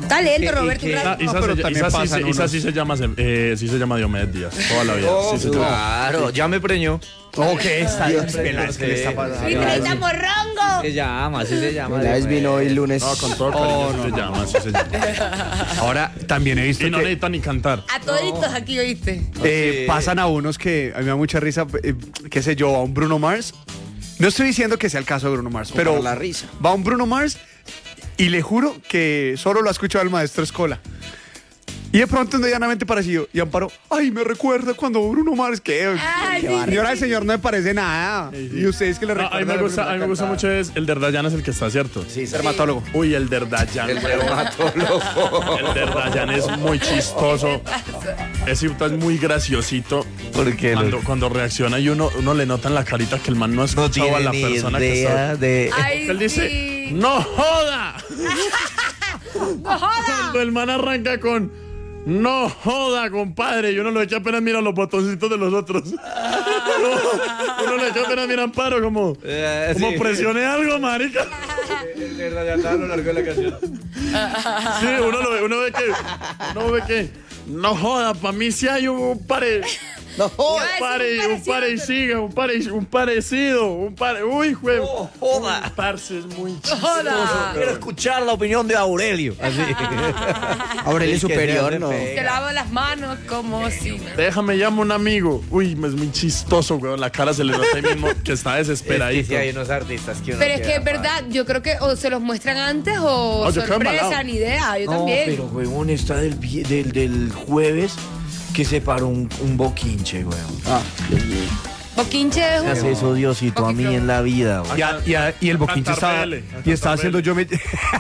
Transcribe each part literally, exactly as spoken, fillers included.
Talento, Roberto. Isa, Isa, no, pero Isa, Isa, sí, se, Isa sí se llama, eh, sí se llama Diomedes Díaz, toda la vida. Oh, sí, claro, ya me preñó. Oh, ¿qué está, Dios, Peláez, ¿qué le está pasando? ¡Mi treinta morrongo! Se llama, así se llama. Peláez vino el lunes. No, con todo cariño, Oh, así no, se no. llama, así se llama. Ahora, también he visto Y no que necesita ni cantar. A toditos aquí, ¿oíste? eh, Sí. pasan a unos que a mí me da mucha risa, eh, qué sé yo, a un Bruno Mars. No estoy diciendo que sea el caso de Bruno Mars, pero Por la risa. va un Bruno Mars y le juro que solo lo ha escuchado el maestro Escola. Y de pronto, medianamente parecido. Y Amparo, ay, me recuerda cuando Bruno Mars, que Ay, sí, señora, sí, el señor no me parece nada. Y ustedes que le No, a mí recuerdan me a gusta, a Bruno mí me gusta Mars. mucho es el Derdayan es el que está cierto. Sí, sí. Dermatólogo. Uy, el Derdayan. El dermatólogo. El Derdayan es muy chistoso. Ese es muy graciosito. Porque Cuando, cuando reacciona y uno, uno le nota en la carita que el man no ha no escuchado a tiene la ni persona que está. idea de... Ay, Él dice, sí. ¡no joda! ¡No joda! Cuando el man arranca con ¡no joda, compadre! Y uno lo echa apenas mira los botoncitos de los otros. uno, uno le echa apenas mira Amparo como, Eh, como sí. presione algo, marica. El Derdayan está a lo largo de la canción. Sí, uno, lo ve, uno ve que, uno ve que, no joda, para mí sí hay un pare, No, un Iba a pare, decir un un parecido, un pare, un parecido, un pare, uy, güey. No joda. Parce, es muy chistoso. Joda. Quiero escuchar la opinión de Aurelio. Así. Aurelio Es que se superior, hace no. feo. Se lava las manos como si... Déjame, llamo a un amigo. Uy, es muy chistoso, güey. La cara se le nota ahí mismo que está Es que desesperadito. sí hay unos artistas que uno Pero es que queda es verdad, yo creo que o se los muestran antes o No, yo quedo sorpresa, embalado. ni idea. Yo No, también. pero huevón, está del, vie- del, del jueves que se paró un, un boquinche, huevón. Ah, Dios mío. Boquinche es ¿Qué un... hace eso, Diosito, a mí en la vida, huevón? Y, a- y a- y el boquinche Cantar estaba, Bele, y estaba cantar haciendo Bele. yo me...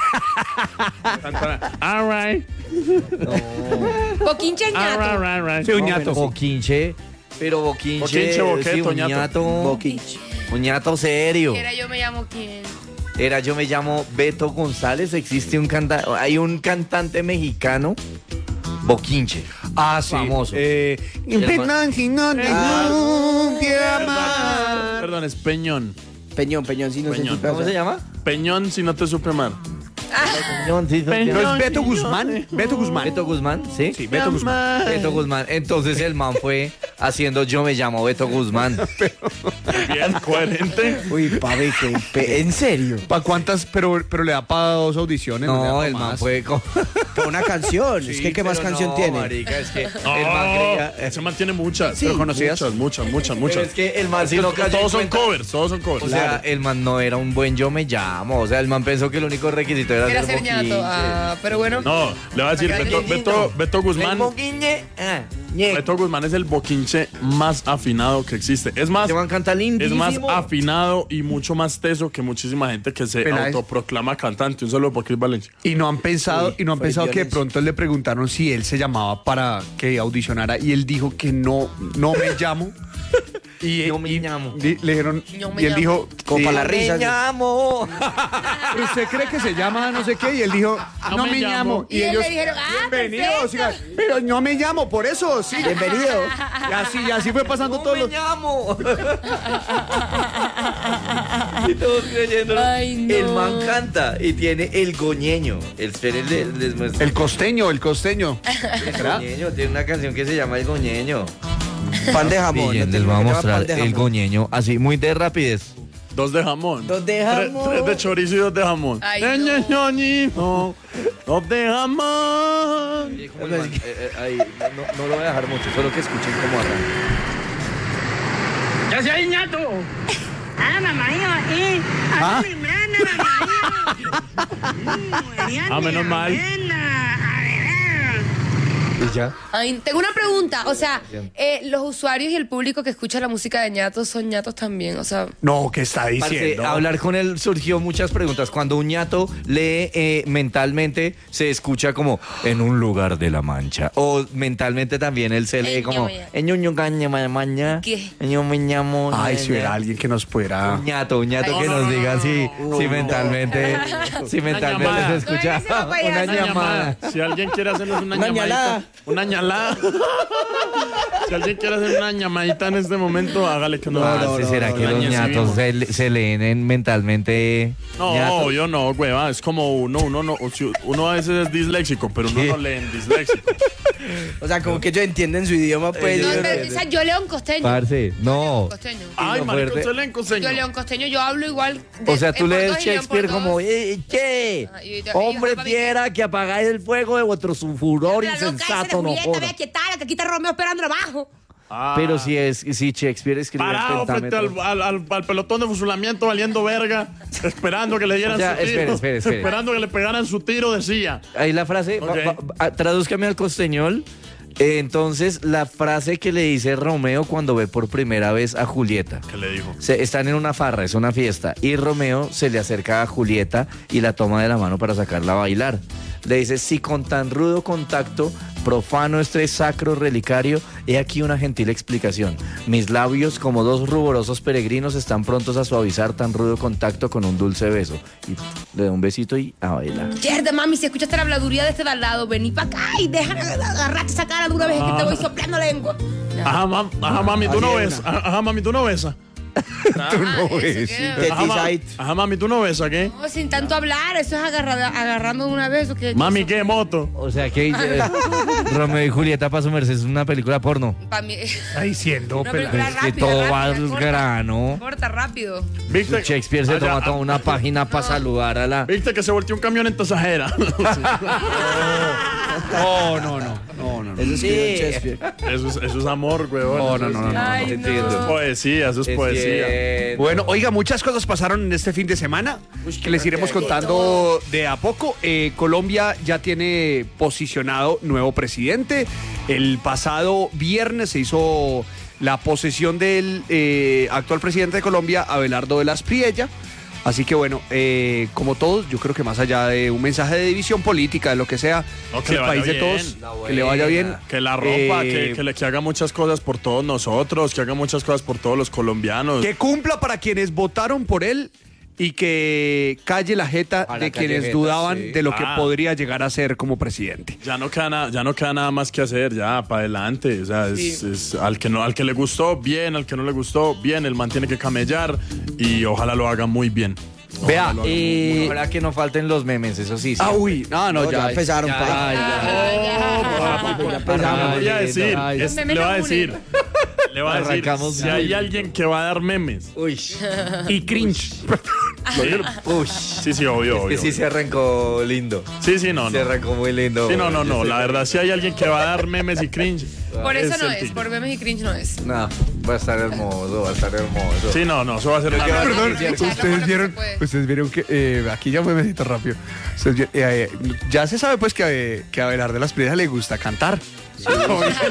All right. Boquinche en All right, ñato. right, right. Sí, un No, ñato. pero Boquinche, pero boquinche. Boquinche, boqueto, sí, un ñato. ñato. Boquinche. Un ñato serio. Era yo me llamo quién. Era, yo me llamo Beto González. Existe un cantante, hay un cantante mexicano, Boquinche. Ah, sí. Famoso. Eh, Hermano. si no te supiera amar. Perdón, es Peñón. Peñón, Peñón, sí, no sé Peñón. en tu casa. ¿Cómo se llama? Peñón si no te supe amar. Peñón, sí, Peñón. No es Beto Guzmán. Beto Guzmán. Beto Guzmán, ¿sí? Sí, Beto Guzmán. Beto Guzmán. Entonces el man fue haciendo Yo me llamo Beto Guzmán. Bien coherente. Uy, papi, que pe- ¿en serio? ¿Para cuántas? Pero, pero le da para dos audiciones. le da No, pa' el man más. fue con... Para una canción. es que, ¿qué más Pero canción no, tiene? marica, es que No, el man creía... ese man tiene muchas. Sí. ¿Pero conocidas? Muchas, muchas, muchas, muchas. Pero es que el man sí no cayó en Todos son cuenta. covers, todos son covers. O sea, el man no era un buen Yo me llamo. O sea, el man pensó que el único requisito era, Era ser ser ñato. boquinche. Ah, pero bueno. No, le voy a decir, Acá Beto, hay Beto, Beto El Guzmán. boquinche, ah, ñe. Beto Guzmán es el boquinche más afinado que existe. Es más, Este man canta es lindísimo. más afinado y mucho más teso que muchísima gente que se Peláez. autoproclama cantante. Un saludo por Chris Valencia. Y no han pensado, Uy, y no han fue pensado que de violencia. pronto le preguntaron si él se llamaba para que audicionara y él dijo que no, no me llamo. Y, No me y- llamo. di- le dijeron, No me y él llamo. dijo, Como eh, para la Me risa. llamo. ¿pero usted cree que se llama no sé qué? Y él dijo, no, No me, me llamo. llamo. Y, Y él ellos, le dijeron, ah, bienvenido, perfecto. siga, pero no me llamo, por eso, sí. Bienvenido. Y así, y así fue pasando No todos me los... llamo. Y todos creyendo. Ay, no. El man canta y tiene el goñeño. El espere, les, les muestro. El costeño, el costeño. El goñeño. Tiene una canción que se llama El Goñeño. Pan de jamón. Pillen, ¿no? les voy a Se llama mostrar pan de el jamón. goñeño así, muy de rapidez. Dos de jamón. Dos de Tre- jamón. Tres de chorizo y dos de jamón. Ay, Eh, no. ñe, ñoñito, Dos de jamón. Eh, eh, ahí, no, no lo voy a dejar mucho, solo que escuchen cómo arranca. Yo soy ñato. Ah, mamá, yo, eh. ¿Ah? Ah, membrana, mamá, yo. Ah, menos mal. Y ya. Ay, tengo una pregunta. O sea, eh, los usuarios y el público que escucha la música de ñatos son ñatos también. O sea, No, ¿qué está Parce, diciendo? hablar con él surgió muchas preguntas. Cuando un ñato lee eh, mentalmente, se escucha como en un lugar de la mancha. O mentalmente también él se lee Ay, como ño, ya. en ño, caña, ma- maña. ¿Qué? Yo me llamo. Ay, ña, si hubiera ña. alguien que nos pudiera... Un ñato, un ñato Ay, que no, nos no, diga no, si, no. si mentalmente, si mentalmente llamada. se escucha No, ese va para allá. una Una llamada. Si alguien quiere hacernos una, Una llamadita. ñalada. Una ñalada. Si alguien quiere hacer una ñamadita en este momento, hágale que no. Parce, ¿será que los Ñañez ñatos civil. se, se leen en mentalmente? No, ñatos? yo no, hueva. Es como uno, uno no. si Uno a veces es disléxico, pero uno ¿Qué? no lee en disléxico. O sea, como que ellos entienden su idioma, pues. No, ellos- pero, o sea, yo leo en costeño. Parce, no. Costeño. Ay, no marico, fuerte. usted lee en costeño. Yo leo en costeño, yo hablo igual. de- O sea, tú en lees portugués y leo en Shakespeare portugués. como, eh, ¿qué? Ah, y- y- Hombre y- fiera que apagáis el fuego de vuestro su furor La loca esa de insensato, no Julieta, joda. vea qué tal, que aquí está Romeo esperando abajo. Ah. Pero si es, si Shakespeare escribe Parado el frente al, pentámetro. al, al- al pelotón de fusilamiento valiendo verga, esperando que le dieran O sea, su tiro, espere, espere, espere. esperando que le pegaran su tiro, decía. Ahí la frase, Ok. va- va- va- tradúzcame al costeñol. Eh, entonces, la frase que le dice Romeo cuando ve por primera vez a Julieta. ¿Qué le dijo? Se, están en una farra, es una fiesta, y Romeo se le acerca a Julieta y la toma de la mano para sacarla a bailar. Le dice, si con tan rudo contacto, profano este sacro relicario, he aquí una gentil explicación. Mis labios, como dos ruborosos peregrinos, están prontos a suavizar tan rudo contacto con un dulce beso. Y le da un besito y a bailar. Mierda, mami, si escuchaste la habladuría de este de al lado, vení para acá y deja agarrarte esa cara de una vez que te voy soplando lengua. Ajá, mam, ajá, mami, tú no ves. Ajá, ajá, mami, tú no besas. Tú no ves. Ajá, ma- Tetisite. ajá, mami, tú no besas, ¿qué? No, sin tanto hablar, eso es agarrada- agarrando de una vez. ¿O qué? Mami, ¿qué moto? O sea que eh, Romeo y Julieta, para su merced, es una película porno. Para mí. Está diciendo, Una pelado. película Es que rápida, todo va rápida, al corta. grano. Corta, rápido. ¿Viste? Shakespeare se Allá, toma ah, toda una página para saludar a la... ¿Viste que se volteó un camión en Tasajera? No, no, no. No, no, no. Eso Sí. sí, Shakespeare. Eso es, eso es amor, weón. No, no, Eso no, es- no, no. Ay, te no. entiendo. Eso es poesía, eso es, Es poesía. cierto. Bueno, oiga, muchas cosas pasaron en este fin de semana que les iremos contando de a poco. Eh, Colombia ya tiene posicionado nuevo presidente. El pasado viernes se hizo la posesión del eh, actual presidente de Colombia, Abelardo de las Priella. Así que bueno, eh, como todos, yo creo que más allá de un mensaje de división política, de lo que sea, No, es que el le país vaya de todos, bien. La que le vaya bien. Que la rompa, Eh, que, que le que haga muchas cosas por todos nosotros, que haga muchas cosas por todos los colombianos. Que cumpla para quienes votaron por él y que calle la jeta A la de calle quienes jeta, dudaban sí. de lo que Ah. podría llegar a ser como presidente. Ya no queda nada, ya no queda nada más que hacer, ya para adelante. O sea, es, Sí. es- al que no, al que le gustó, bien, al que no le gustó, bien, el man tiene que camellar y ojalá lo haga muy bien. Vea, lo haga eh, Ojalá que no falten los memes, eso sí. sí. ah, uy, no, no, No, ya, ya empezaron, ya, pa. ya, ya. Oh, ya papi, empezamos. le voy a decir, Ay, es- memes le va a no decir, le va a decir, Arrancamos si muy hay bien. alguien que va a dar memes. Uy. Y cringe. Uy. Sí, sí, obvio, Que obvio. sí se arrancó lindo. Sí, sí, no, Se no. arrancó muy lindo. Sí, no, no, no. Yo sé. La verdad, si hay alguien que va a dar memes y cringe. Por eso no el es, tigre. por memes y cringe no es. No, va a estar hermoso, va a estar hermoso. Sí, no, no, eso va a ser la Pero Perdón, Ya, ya, lo ustedes bueno que vieron, se puede. ustedes vieron que eh, aquí ya me medito rápido. Ustedes vi- eh, eh, ya se sabe pues que, eh, que a Abelardo de las Priella le gusta cantar. Yo pensé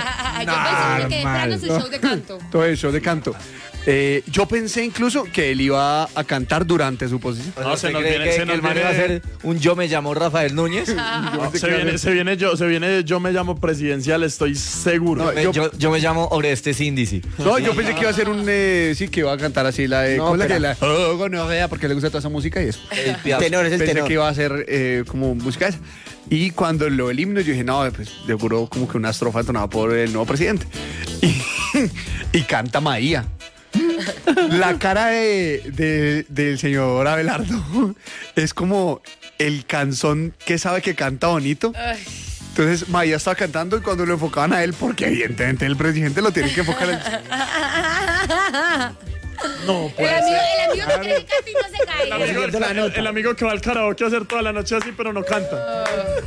que quedé esperando su show de canto. Todo el show de canto. Eh, yo pensé incluso que él iba a cantar durante su posición. No, se ¿Usted nos cree viene- que, se que nos el man viene- va a hacer un yo me llamo Rafael Núñez? No, se viene, se viene yo, se viene yo me llamo presidencial, estoy seguro. No, Me- yo- yo, yo me llamo Orestes Índice. No, yo pensé que iba a ser un. Eh, sí, que iba a cantar así la de. No, ¿Cómo es la que espera. la? Oh, gonorrea, porque le gusta toda esa música y eso. El Piaf. Tenor, es el Pensé tenor. que iba a ser eh, como música esa. Y cuando lo el himno, yo dije, no, pues seguro como que una estrofa entonada por el nuevo presidente. Y, y canta Maía. La cara de, de- del señor Abelardo es como el canzón que sabe que canta bonito. Ay, Entonces Maía estaba cantando y cuando lo enfocaban a él, porque evidentemente el presidente lo tiene que enfocar en... No, el puede amigo, ser. el amigo que quiere que cante y no se El cae. amigo, Siguiendo la el- nota. el amigo que va al karaoke a hacer toda la noche así, pero no canta.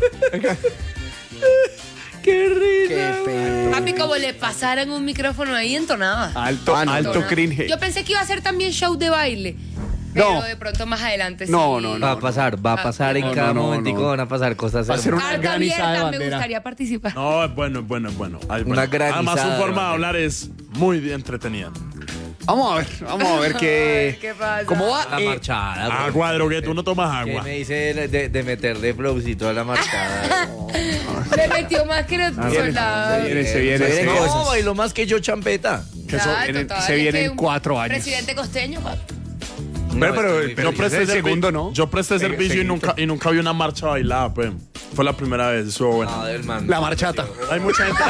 Qué feo. Papi, como le pasaran un micrófono ahí, entonaba. Alto, Ah, no, alto Entonaba. cringe. Yo pensé que iba a ser también show de baile. Pero No. de pronto más adelante No, sí. no, no. Va a pasar, va a pasar en no, cada no, no, momentico, no. van a pasar cosas Va a ser hermosas. una Carta granizada de abierta, me bandera. gustaría participar. No, es bueno, es bueno, es bueno. Ay, bueno. Una granizada Además, su de forma de bandera. hablar es muy entretenida. Vamos a ver, vamos a ver qué... Ay, ¿qué pasa? ¿Cómo va? La Eh, marchada. güey. Agua, drogué, tú no tomas ¿Qué agua. me dice de, de, de meterle flowcito a la marchada? Le metió más que los Ah, soldados. se viene, se viene, Se se vienen viene. cosas. No, bailó más que yo champeta. Que eso Ay, vienen- total, se es vienen que un cuatro años. Presidente costeño, papi. Pero, pero, estoy- pero Yo presté el servi- segundo, ¿no? Yo presté Seguí- servicio y seguiste. nunca, y nunca vi una marcha bailada, pues. Fue la primera vez, estuvo bueno. No, del man. La marchata. Hay mucha gente.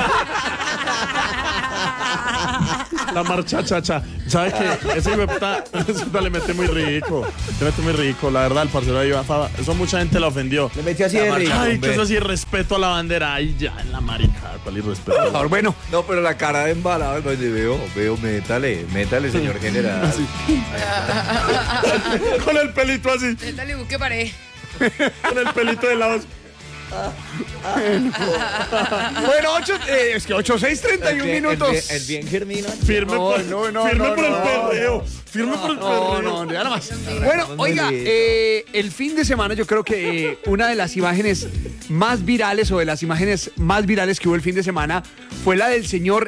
La marcha chacha. ¿Sabes qué? Ese hijueputa, ese hijueputa le mete muy rico. Le mete muy rico. La verdad, el parcero ahí estaba. Eso mucha gente la ofendió. Le metió así de rico. Ay, que eso sí, respeto a la bandera. Ay, ya, en la marica. ¿Cuál irrespeto? Por favor, bueno, No, pero la cara de embalado, el man dice, veo, veo, métale, métale, señor general. Con el pelito así. Dale, busque pared. Con el pelito de lado. bueno, ocho, eh, es que ocho, seis, treinta y un minutos. El bien, el bien germina. Firme No, por, no, no, firme no, por el no, perreo. Firme por el No, perreo. no, ya nada más. Bueno, oiga, eh, el fin de semana yo creo que eh, una de las imágenes más virales o de las imágenes más virales que hubo el fin de semana fue la del señor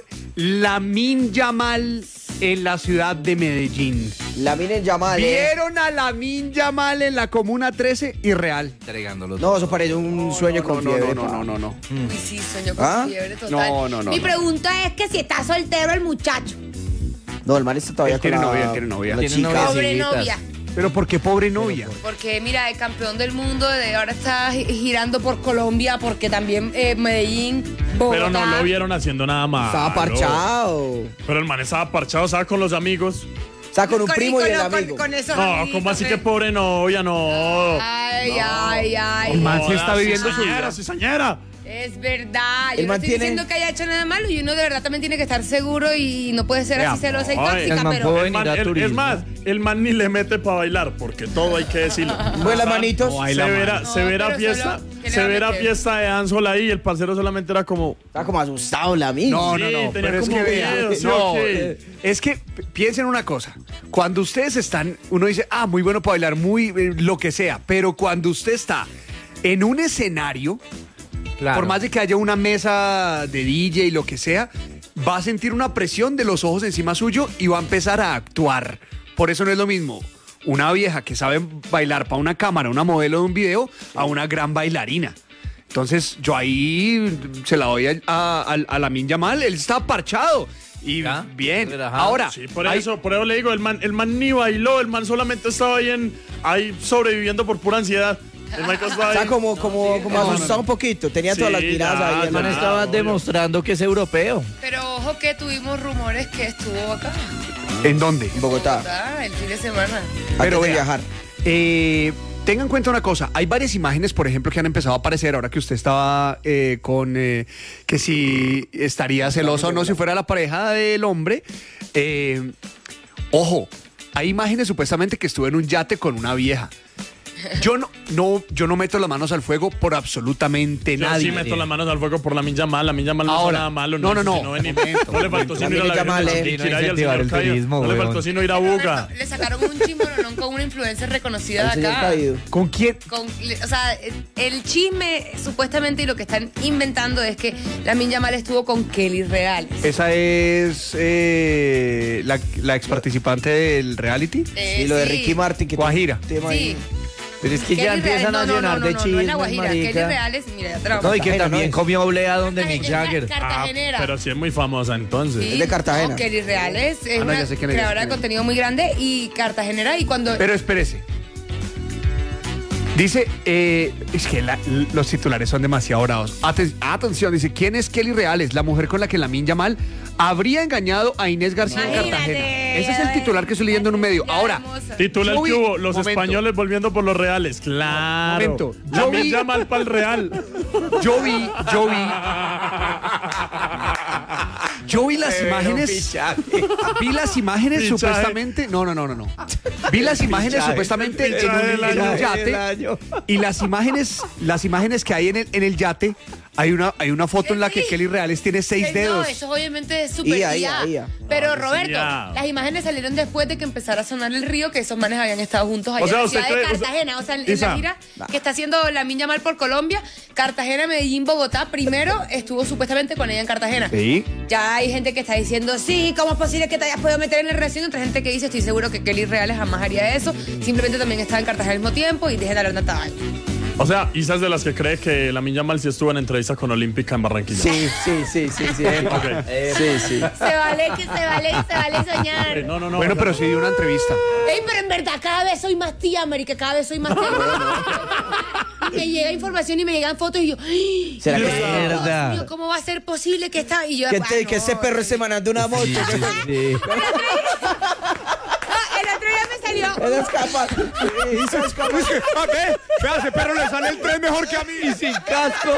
Lamine Yamal en la ciudad de Medellín. Lamine Yamal. eh. ¿Vieron a Lamine Yamal en la Comuna trece? Irreal. Entregándolo. No, eso parece un sueño con no, fiebre. no, pa. no, no, no. Uy, sí, sueño con ¿Ah? fiebre total. No, no, no, Mi no. pregunta es que si está soltero el muchacho. No, el man está todavía Él tiene con la, novia, él tiene novia. la Tiene chica. novia. Pobre Noviecitas. novia. Pero ¿por qué pobre novia? Porque mira, el campeón del mundo de ahora está gi- girando por Colombia, porque también eh, Medellín, Bogotá. Pero no lo vieron haciendo nada más. Estaba parchado. Pero el man estaba parchado, estaba con los amigos. Estaba con un primo y el con- amigo. con esos No, amiguitos, ¿cómo así eh. que pobre novia? No. Ay, ay, ay. El man se está Joda, viviendo su cizañera, vida. cizañera. Es verdad. Yo El no man estoy tiene- diciendo que haya hecho nada malo y uno de verdad también tiene que estar seguro y no puede ser Vea, así celosa y ay, tóxica, el man pero. puede El man- venir a el- es turismo. más, el man ni le mete para bailar, porque todo hay que decirlo. Mueve las manitos. No, ahí la Severa, mano. No, severa pero fiesta, solo, ¿qué le va a severa meter? fiesta de Ansel ahí, el parcero solamente era como. Estaba como asustado Lamine. No, Sí, no, no, tenía pero es como que vea, miedo, sí, no, ok. eh, es que p- piensen una cosa, cuando ustedes están, uno dice, ah, muy bueno para bailar, muy, eh, lo que sea, pero cuando usted está en un escenario, Claro. por más de que haya una mesa de D J y lo que sea, va a sentir una presión de los ojos encima suyo y va a empezar a actuar. Por eso no es lo mismo una vieja que sabe bailar para una cámara, una modelo de un video, a una gran bailarina. Entonces, yo ahí se la doy a, a, a, a Lamine Yamal. Él está parchado. Y ¿Ya? bien. Relajado. Ahora, Sí, por hay- eso, por eso le digo, el man, el man ni bailó, el man solamente estaba ahí, en, ahí sobreviviendo por pura ansiedad. El man estaba Estaba ahí. como, como, como no, asustado no. un poquito. Tenía Sí, todas las miradas ya, ahí. El en man la- Ah, estaba obvio. demostrando que es europeo. Pero ojo que tuvimos rumores que estuvo acá. ¿en dónde? En Bogotá. Bogotá, el fin de semana. Antes Pero de vea, viajar. Eh, tengan en cuenta una cosa, hay varias imágenes, por ejemplo, que han empezado a aparecer ahora que usted estaba eh, con eh, que si estaría celoso o no si fuera la pareja del hombre. Eh, ojo, hay imágenes supuestamente que estuve en un yate con una vieja. Yo no, no, yo no meto las manos al fuego por absolutamente Yo nadie. sí meto las manos al fuego por la Minja Mal. La Minja Mal no Ahora, es nada malo. no, no, hizo no, sino venir. momento, No le faltó sino ir a la Minja Mal, Virgen de eh. Chiquinquirá y al Incentivar señor el Cayo. turismo, No le weón. faltó sino ir a Buga. Le sacaron un chimbolonón con una influencer reconocida El de señor acá. caído. ¿Con quién? Con- le- o sea, el- el chisme supuestamente y lo que están inventando es que Lamine Yamal estuvo con Kelly Real. Esa es eh, la, la ex participante del reality. Eh, Y lo de sí. Ricky Martin. Que Guajira. tema Sí. ahí. Pero es que ya Kelly empiezan Real- a no, no, llenar no, de no, no, chismes, no es la Guajira. Kelly marica. Real es, mira, ya te la No, y voy a que Cartagena, también ¿no es? comió oblea donde contar. Mick Es Car- Jagger. Cartagenera. Pero sí es muy famosa entonces. Sí, Es de Cartagena. no, Kelly Real es, es Ah, no, una ya sé quién es, creadora quién de es. contenido muy grande y cartagenera y cuando... Pero espérese. Dice, eh, es que la- los titulares son demasiado bravos. Aten- atención, dice, ¿quién es Kelly Reales? La mujer con la que Lamine Yamal habría engañado a Inés García en Imagínate, Cartagena. Ese es el titular que estoy leyendo en un medio. Ya Ahora, hermosa. Titula el Yo vi- que hubo, los momento. españoles volviendo por los reales. Claro. Momento. La Yo vi- Minja Mal para el real. yo vi, yo vi, yo vi las imágenes, vi las imágenes Fichaje. supuestamente, no, no, no, no, no. Vi las imágenes Fichaje. supuestamente en Fichaje un, del en un año. yate. Y las imágenes, las imágenes que hay en el, en el yate, hay una, hay una foto en la que Kelly Reales tiene seis Eh, dedos. No, eso obviamente es súper I A, I A. I A, I A. Pero No, eso sí, Roberto, I A. las imágenes salieron después de que empezara a sonar el río, que esos manes habían estado juntos allá O sea, en la ¿usted ciudad de cree- o sea, Cartagena. O sea, en, en Isa. la gira que está haciendo Lamine Yamal por Colombia, Cartagena, Medellín, Bogotá, primero estuvo supuestamente con ella en Cartagena. Sí. Ya hay gente que está diciendo, sí, ¿cómo es posible que te hayas podido meter en el recinto? Otra gente que dice, estoy seguro que Kelly Reales jamás haría eso. Simplemente también estaba en Cartagena al mismo tiempo y dejen de hablar de nada. O sea, Isa es de las que cree que Lamine Yamal sí estuvo en entrevista con Olímpica en Barranquilla. Sí, sí, sí, sí, sí. Ok. Sí, sí. Se vale, que se vale, se vale soñar. Eh, No, no, no. Bueno, ya pero no. sí dio una entrevista. Ey, pero en verdad cada vez soy más tía, América, cada vez soy más tía. Me llega información y me llegan fotos y yo, ¡ay! ¿Será que Dios Mierda. mío, ¿cómo va a ser posible que está? Y yo, que, ah, te- no. que ese perro esté manando una moto? Sí, sí, sí. Ah, el otro día me salió. Él es capaz. Isa es capaz. A ver, vea, ese perro le sale el tren mejor que a mí. Y sin casco.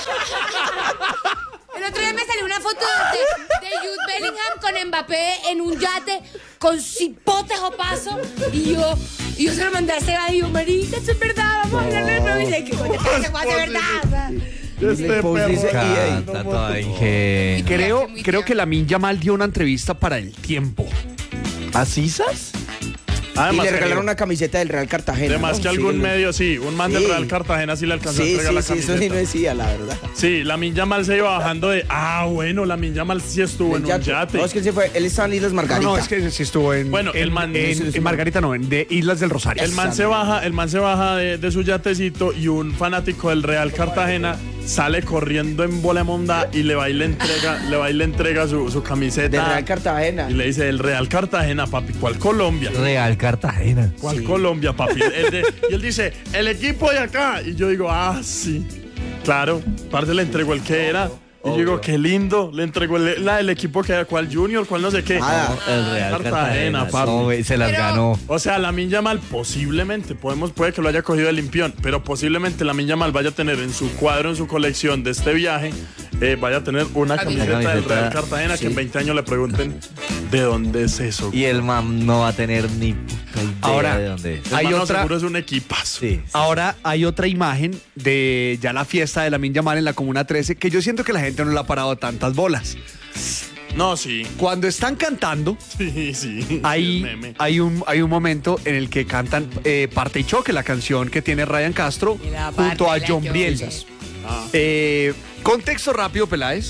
El otro día me salió una foto de, de Jude Bellingham con Mbappé en un yate con cipotes o paso y yo, y yo se lo mandé a Seba y digo, marica, eso es verdad, vamos a hablarle de nuevo. Y dice, ¿qué coño te hace de verdad? O sea, Este Pues perro. dice, y ahí, Canta toda ingenua. Creo, Muy creo tierno. que Lamine Yamal dio una entrevista para El Tiempo. ¿Asisas? Y Además, le regalaron que- una camiseta del Real Cartagena. Además ¿no? que algún Sí. medio, sí, un man del Sí. Real Cartagena sí le alcanzó a Sí, entregar sí, la sí, camiseta. eso sí no decía, la verdad. Sí, Lamine Yamal se iba bajando de. Ah, bueno, Lamine Yamal sí estuvo en un yate. No, es que él se fue. Él estaba en Islas Margarita. No, es que sí estuvo en. Bueno, en, el man- en- en Margarita, no, en de Islas del Rosario. El man se baja, el man se baja de, de su yatecito y un fanático del Real Cartagena sale corriendo en bola monda y le va y le entrega, le va y le entrega su, su camiseta. Del Real Cartagena. Y le dice, el Real Cartagena, papi, ¿cuál Colombia? Real Cartagena. ¿Cuál Sí. Colombia, papi? El de- y él dice, el equipo de acá. Y yo digo, ah, sí. Claro, parte le entregó el que era. Y yo digo, qué lindo. Le entregó el, la, el equipo que era, cuál Junior, cuál no sé qué. Nada. El Real Cartagena, Cartagena. papi. No, güey, se las Pero- ganó. O sea, Lamine Yamal posiblemente, podemos, puede que lo haya cogido de limpión, pero posiblemente Lamine Yamal vaya a tener en su cuadro, en su colección de este viaje, eh, vaya a tener una Camiseta. camiseta del Camiseta, Real Cartagena sí. que en veinte años le pregunten de dónde es eso. Y el man no va a tener ni puta idea Ahora, de dónde es. El hay mano otra- seguro es un equipazo. Sí. Ahora hay otra imagen de ya la fiesta de Lamine Yamal en la Comuna trece que yo siento que la gente no le ha parado tantas bolas. No, sí. Cuando están cantando, Sí, sí. El hay, meme. hay, un, hay un momento en el que cantan eh, Parte y Choque, la canción que tiene Ryan Castro Y la junto a parte, la John choque. Briel. Ah. Eh, contexto rápido, Peláez.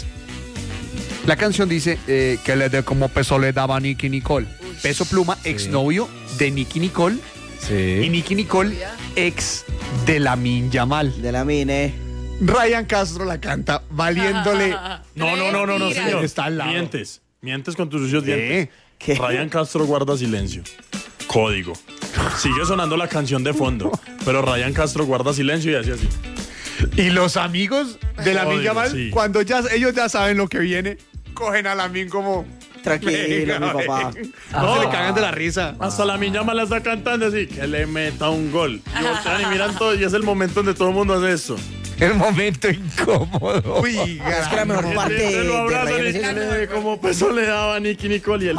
La canción dice eh, que le dé como peso le daba a Nicky Nicole. Peso Pluma, exnovio de Nicky Nicole. Y Sí. Nicky Nicole, ex de Lamine Yamal. De la mine. Ryan Castro la canta valiéndole. No, no, no, no, no, Mentira. señor. Está al lado. Mientes. Mientes con tus sucios ¿Qué? dientes. ¿Qué? Ryan Castro guarda silencio. Código. Sigue sonando la canción de fondo, pero Ryan Castro guarda silencio y hace así. Y los amigos de Lamine Código, Yamal, sí. cuando ya, ellos ya saben lo que viene, cogen a Lamine como. Tranquilo, Venga, mi papá. ven. No, se cagan de la risa. Hasta la miñama la está cantando así, que le meta un gol. Y voltean y miran todo, y es el momento donde todo el mundo hace esto. El momento incómodo. Uy, Es que la mejor parte Se de, lo de abrazan Ryan y es esa- que como peso le daba a Nicky Nicole y él.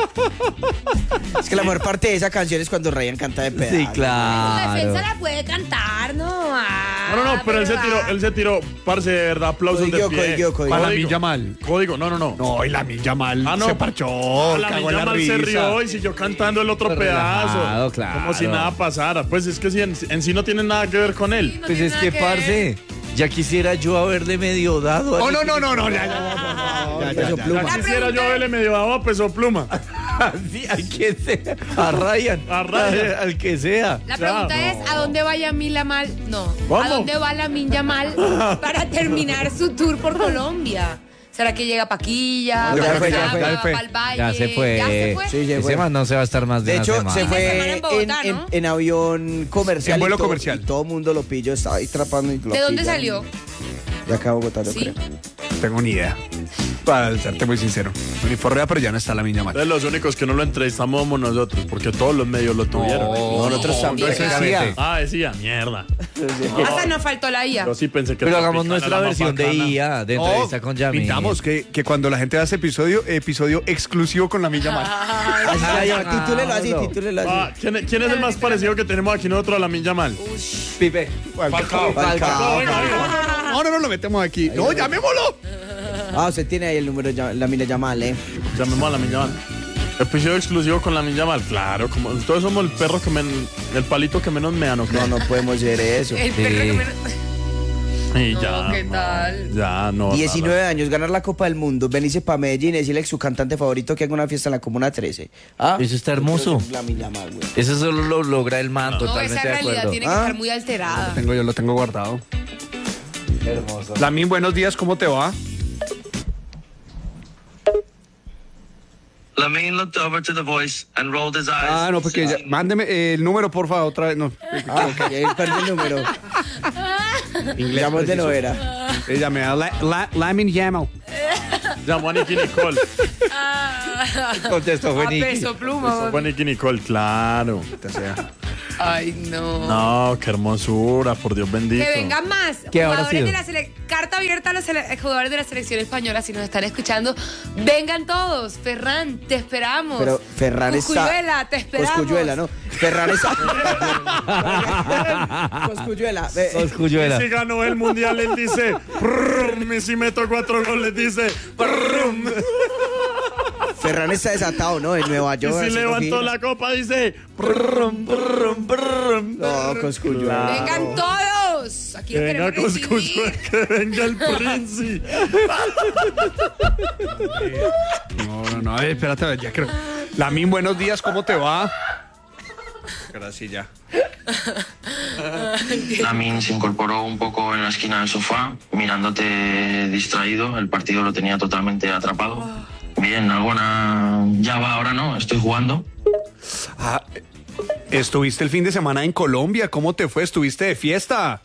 es que la mejor parte de esa canción es cuando Ryan canta de pedazo. Sí, Su claro. defensa la puede cantar, ¿no? Ah, No, no, no, pero él se va. tiró, él se tiró, parce, de verdad, aplausos Código, de pie. código, código. Para Lamine Yamal. Código, no, no, no. No, y Lamine Yamal Ah, no. se parchó, A la cagó en la Yamal risa. se rió y siguió cantando el otro Relajado, pedazo. claro. Como si nada pasara. Pues es que sí, en, en sí no tiene nada que ver con él. No Pues tiene es nada que, ver. parce, ya quisiera yo haberle medio dado. a Oh, no, Nicky no, no, no, ya, Nicole. ya, ya, ya, Peso ya, Pluma. Ya La quisiera pregunta yo haberle medio dado a peso pluma. Sí, al que sea. A Ryan. A Ryan. Al que sea. La Ya, pregunta no. es, ¿a dónde va Yamil Yamal? No. ¿Cómo? ¿A dónde va Lamine Yamal para terminar su tour por Colombia? ¿Será que llega a Paquilla? No, ya Pal fue, ya Saga, fue, ya fue. Pal Valle? Ya se fue. ¿Ya se fue? Sí, ya Ese fue. man no se va a estar más de, De una hecho, semana. se Fin de semana fue en en, Bogotá, en- ¿no? en avión comercial. En vuelo y todo- comercial. Y todo el mundo lo pilló, estaba ahí trapando. Y lo ¿De dónde pillan. salió? De acá a Bogotá, yo Sí. creo. tengo ni idea. Para serte muy sincero. Uniformea, pero ya no está Lamine Yamal. Entonces los únicos que no lo entrevistamos somos nosotros, porque todos los medios lo tuvieron. No, nosotros también. eso decía. Ah, decía, mierda. Hasta nos faltó la I A. Yo sí pensé que Pero Tropicana hagamos nuestra era más versión de bacana. I A, de No, entrevista con Yamil. pintamos que, que cuando la gente hace episodio, episodio exclusivo con Lamine Yamal. Así se la llama. Titúlelo así, no. titúlelo Ah, así. ¿quién, quién es el más parecido que tenemos aquí nosotros a Lamine Yamal? Pipe. Falcao. Falcao. Venga, venga. No, no, no lo metemos aquí. No, llamémoslo. Ah, usted tiene ahí el número, ya- la mina Yamal, ¿eh? Llamemos a Lamine Yamal. Episodio exclusivo con Lamine Yamal. Claro, como todos somos el perro que men, el palito que menos me ¿no? No, no podemos hacer eso. El perro que Sí. me... Y No, ya. ¿qué tal? Ya, no. diecinueve años, ganar la Copa del Mundo, venirse para Medellín y decirle a su cantante favorito que haga una fiesta en la Comuna trece. ¿Ah? Eso está hermoso. Yo creo que es la milla más, güey. Eso solo lo logra el man, No, totalmente esa de realidad acuerdo. tiene que Ah. estar muy alterada. Tengo, yo lo tengo guardado. Hermoso. Lamin, buenos días, ¿cómo te va? Lamin looked over to the voice and rolled his eyes. Ah, no, porque ya- mándeme eh, el número, por favor, otra vez. No. Ah, y ahí perdió el número. Inglés Llamó de preciso. no era. Ella me da la, la, Lamin Yamal. Llamó a Nicky Nicole. Contestó fue A Nicky. peso pluma. Fue Nicky Nicole, claro. Ay, no. No, qué hermosura, por Dios bendito. Que vengan más ¿Qué habrá jugadores sido? de la sele- carta abierta a los sele- jugadores de la selección española, si nos están escuchando, vengan todos. Ferran, te esperamos. Pero Ferran está... Cosculluela, te esperamos. Cosculluela, ¿no? Ferran está... Cosculluela. ve. Cosculluela. Y si ganó el mundial, él dice, "Prrrum", y si meto cuatro goles, dice, "Prrrum". Ferran está desatado, ¿no? En Nueva Y York. si haciendo levantó gira. la copa, dice, "Prrrum, prrrum, prrrum". No, Cosculluela. Vengan todos. Aquí Que los venga queremos Cosculluela, recibir. que venga el príncipe. No, no, no, eh, espérate, ya creo. Lamin, buenos días, ¿cómo te va? Gracias, ya. Lamin se incorporó un poco en la esquina del sofá, mirándote distraído. El partido lo tenía totalmente atrapado. Bien, alguna... Ya va, ahora no, estoy jugando. Ah, estuviste el fin de semana en Colombia, ¿cómo te fue? ¿Estuviste de fiesta?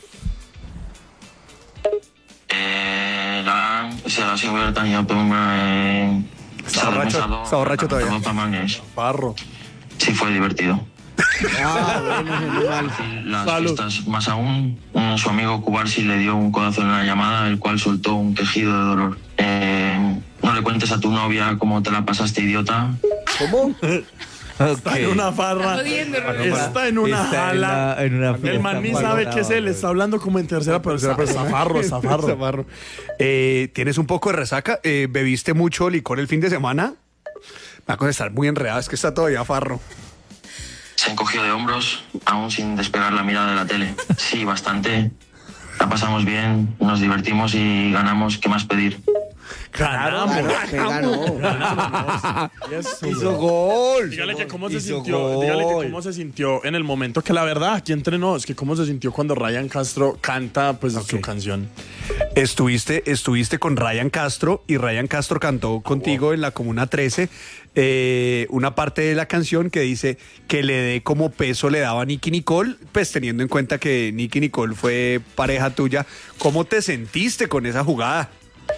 Eh, la... Se ha sido tan eh, Está borracho, está borracho todavía. Parro. Sí, fue divertido. Ah, bueno, menos mal. Las Salud. fiestas, más aún, mm, su amigo Cubarsi le dio un codazo en la llamada, el cual soltó un quejido de dolor. Eh, no le cuentes a tu novia cómo te la pasaste, idiota. ¿Cómo? Está en una farra. Jodiendo, Rodrigo. Está en una Está en jala. la- en una El fiesta man ni para sabe una qué es él. hora. Está hablando como en tercera persona. Zafarro, zafarro, zafarro. Eh, ¿Tienes un poco de resaca? Eh, ¿Bebiste mucho licor el fin de semana? Me va a contestar muy enredada, es que está todavía farro. Se encogió de hombros, aún sin despegar la mirada de la tele. Sí, bastante. La pasamos bien, nos divertimos y ganamos. ¿Qué más pedir? Ganamos. Que ganó. Hizo gol. Dígale que cómo se Hizo sintió, gol. dígale que cómo se sintió en el momento que la verdad aquí entrenó, es que cómo se sintió cuando Ryan Castro canta pues su canción. Estuviste, estuviste con Ryan Castro y Ryan Castro cantó contigo en la Comuna trece eh, una parte de la canción que dice que le dé como peso le daba a Nicky Nicole, pues teniendo en cuenta que Nicky Nicole fue pareja tuya. ¿Cómo te sentiste con esa jugada?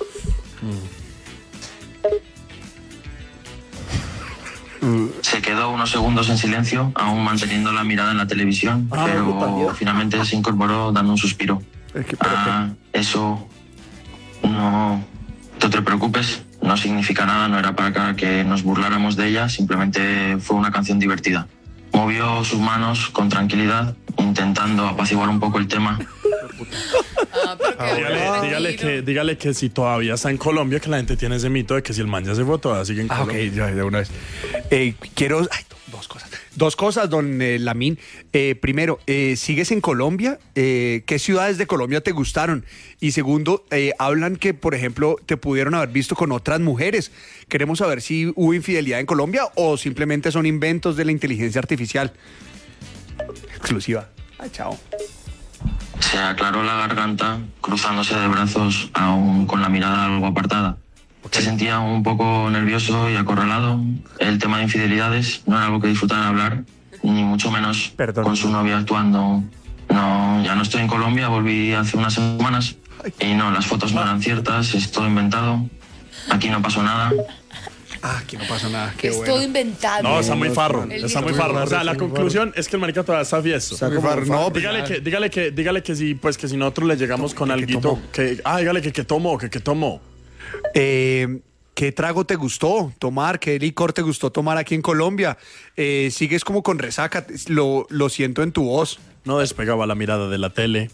Se quedó unos segundos en silencio, aún manteniendo la mirada en la televisión, pero finalmente se incorporó dando un suspiro. Es que, pero Ah, eso no no te preocupes, no significa nada, no era para que nos burláramos de ella, simplemente fue una canción divertida. Movió sus manos con tranquilidad, intentando apaciguar un poco el tema. Ah, pero qué Dígale, bueno. dígale que, dígale que si todavía está en Colombia, que la gente tiene ese mito de que si el man ya se fue, todavía sigue en Ah, ok, Colombia. ya, de una vez. Eh, quiero. Ay, dos cosas. Dos cosas, don eh, Lamin. Eh, primero, eh, ¿sigues en Colombia? Eh, ¿Qué ciudades de Colombia te gustaron? Y segundo, eh, hablan que, por ejemplo, te pudieron haber visto con otras mujeres. Queremos saber si hubo infidelidad en Colombia o simplemente son inventos de la inteligencia artificial. Exclusiva. Ay, chao. Se aclaró la garganta, cruzándose de brazos, aún con la mirada algo apartada. Se sentía un poco nervioso y acorralado. El tema de infidelidades no era algo que disfrutara hablar, ni mucho menos Perdón. con su novia actuando. No, ya no estoy en Colombia, volví hace unas semanas. Y no, las fotos no eran ciertas, es todo inventado. Aquí no pasó nada. Ah, aquí no pasa nada. Qué Es bueno. todo inventado. No, está muy farro, El está muy viejo. farro. O sea, la conclusión es que el marica todavía está fiesto. Está como farro, no, Dígale que, dígale que, dígale que si, pues que si nosotros le llegamos con alguito, que, ah, dígale que que tomó, que que tomó. Eh, ¿Qué trago te gustó tomar? ¿Qué licor te gustó tomar aquí en Colombia? Eh, sigues como con resaca, lo, lo siento en tu voz. No despegaba la mirada de la tele.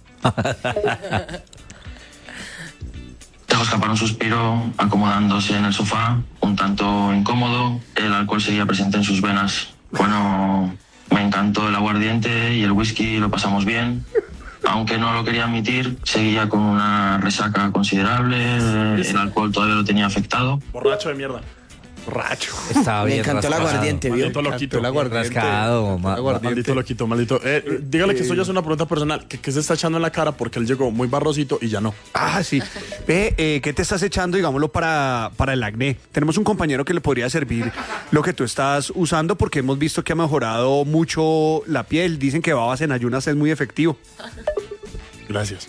Dejó escapar un suspiro, acomodándose en el sofá, un tanto incómodo. El alcohol seguía presente en sus venas. Bueno, me encantó el aguardiente y el whisky, lo pasamos bien. Aunque no lo quería admitir, seguía con una resaca considerable, el alcohol todavía lo tenía afectado. Borracho de mierda. Borracho. Estaba Me bien encantó el rascado. aguardiente, ¿vio? Maldito loquito. El aguardiente. Rascado, ma- Aguardiente. Maldito loquito, maldito. Eh, dígale que esto ya es una pregunta personal. ¿Qué, qué se está echando en la cara? Porque él llegó muy barrosito y ya no. Ah, sí. Ve, eh, ¿qué te estás echando, digámoslo, para, para el acné? Tenemos un compañero que le podría servir lo que tú estás usando porque hemos visto que ha mejorado mucho la piel. Dicen que babas en ayunas es muy efectivo. Gracias.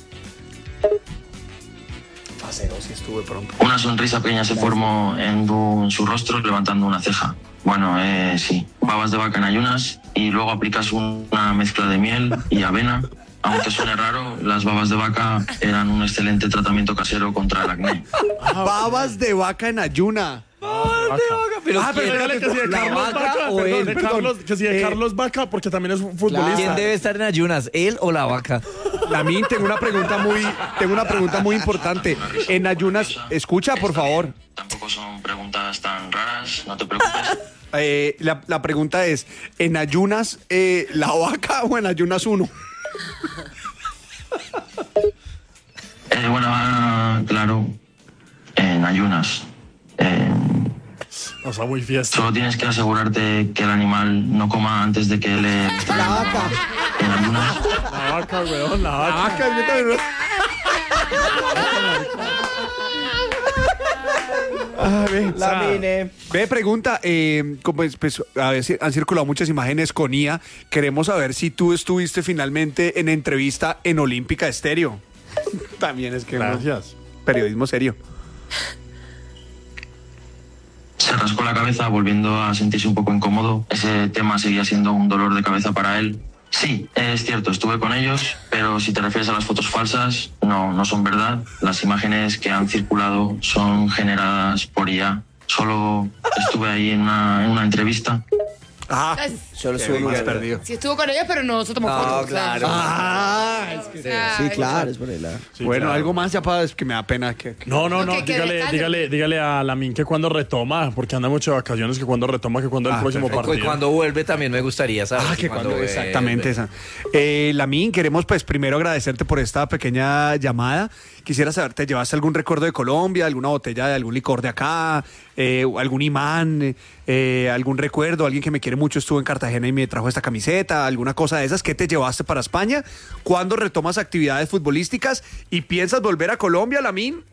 Sí estuve pronto. Una sonrisa pequeña se formó en, tu- en su rostro levantando una ceja. Bueno, eh, sí, babas de vaca en ayunas y luego aplicas un- una mezcla de miel y avena. Aunque suene raro, las babas de vaca eran un excelente tratamiento casero contra el acné. Babas de vaca en ayuna. Pero Ah, pero ¿quién- dígale que si de ¿la Carlos vaca Vaca, o perdón, él? de Perdón. Carlos, que si de Eh, Carlos Vaca, porque también es un futbolista. ¿Quién debe estar en ayunas, él o la vaca? Lamín, tengo una pregunta muy, tengo una pregunta muy importante. En ayunas, escucha, por favor. Tampoco son preguntas tan raras, no te preocupes. Eh, la, la pregunta es, ¿en ayunas eh, la vaca o en ayunas uno? Eh, bueno, ah, claro, en ayunas. Eh, O sea, muy fiesta. solo tienes que asegurarte que el animal no coma antes de que le... La vaca. En ayunas. La vaca, weón, la vaca. Vaca, yo también- Ah, ve, La o sea, mine. Ve, pregunta, eh, como es, pues, a ver, si han circulado muchas imágenes con I A. Queremos saber si tú estuviste finalmente en entrevista en Olímpica Estéreo. También es que no. Gracias. Periodismo serio. Se rascó la cabeza volviendo a sentirse un poco incómodo. Ese tema seguía siendo un dolor de cabeza para él. Sí, es cierto, estuve con ellos, pero si te refieres a las fotos falsas, no, no son verdad. Las imágenes que han circulado son generadas por I A. Solo estuve ahí en una, en una entrevista. Ah, Solo qué sube más mierda. perdido. Sí estuvo con ellos, pero no se tomó No, fotos. claro. Ah, es que... Sí, claro, es por el lado. Sí, bueno, claro. algo más ya para es que me da pena que... que- No, no, no, Ok, que dígale, descanse. dígale, dígale a Lamin que cuando retoma, porque anda mucho de vacaciones, que cuando retoma, que cuando Ah, el próximo perfecto. Y partido. cuando vuelve también me gustaría saber. Ah, si que cuando, vuelve. exactamente esa. Eh, Lamín, queremos pues primero agradecerte por esta pequeña llamada. Quisiera saber, ¿te llevaste algún recuerdo de Colombia, alguna botella de algún licor de acá, eh, algún imán, eh, algún recuerdo, alguien que me quiere mucho estuvo en Cartagena y me trajo esta camiseta, alguna cosa de esas? ¿Qué te llevaste para España? ¿Cuándo retomas actividades futbolísticas y piensas volver a Colombia, Lamín?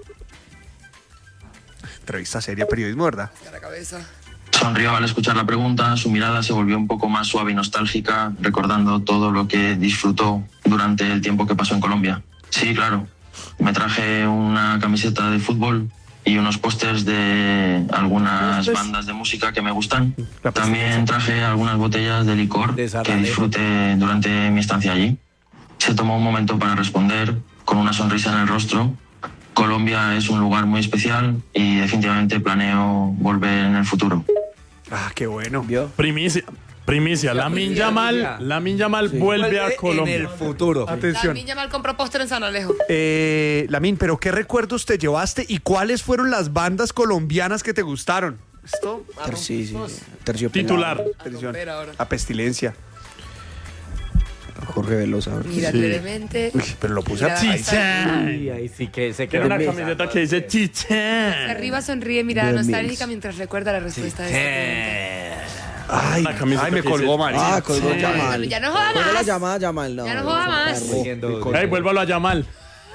Entrevista seria, periodismo, ¿verdad? La cabeza. Sonrió al escuchar la pregunta, su mirada se volvió un poco más suave y nostálgica, recordando todo lo que disfrutó durante el tiempo que pasó en Colombia. Sí, claro. Me traje una camiseta de fútbol y unos pósters de algunas bandas de música que me gustan. También traje algunas botellas de licor De que Sarralejo. disfruté durante mi estancia allí. Se tomó un momento para responder con una sonrisa en el rostro. Colombia es un lugar muy especial y definitivamente planeo volver en el futuro. Ah, qué bueno. ¿Vio? Primicia, primicia. Lamin Yamal, Lamin Yamal vuelve a Colombia. En el futuro. Atención. También mal compró póster en San Alejo. Eh, Lamín, ¿pero qué recuerdos te llevaste y cuáles fueron las bandas colombianas que te gustaron? Esto, Ter- sí, sí. Terciopelado. Titular. atención, romper ahora. a pestilencia. Jorge Velosa. Mira, Sí. brevemente. Uy, pero lo puse a... Mira, Chicha. Y ahí sí que se Tiene quedó una en camiseta que dice Chicha. Arriba sonríe, mirada The nostálgica Mills. mientras recuerda la respuesta de esta Ay, Una camiseta ay, me que colgó dice- María. Ah, colgó Sí. Yamal. pregunta. Ya no joda Colgó la más. llamada, Yamal. No, Ya no joda más. perro. Ey, vuélvalo a Yamal.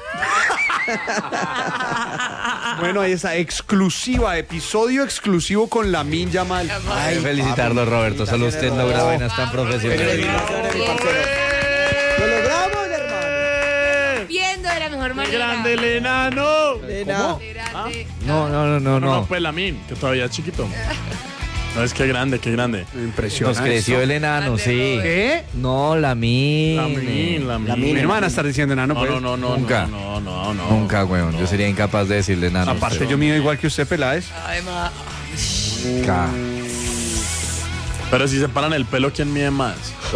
Bueno, ahí está, exclusiva, episodio exclusivo con Lamín Yamal. Hay que felicitarlo, Roberto. Solo usted logra vainas tan profesionales. Felicitaciones, mi parcero. ¡Lo logramos, hermano! Viendo de la mejor ¡Qué manera. grande el enano! Nena. Grande. No, no, no, no, No, no, no. pues Lamin, que todavía es chiquito. No, es que grande, qué grande. Impresionante. Nos creció el enano, Grande, sí. Robert. ¿Qué? No, la min. Lamin, Lamin. Mi hermana está diciendo enano, No, pues. no, no, no, Nunca. no, no, no. Nunca, weón. Yo sería incapaz de decirle enano. a Aparte, usted. yo mido igual que usted, Peláez. Además, Nunca. Pero si se paran el pelo, ¿quién mide más?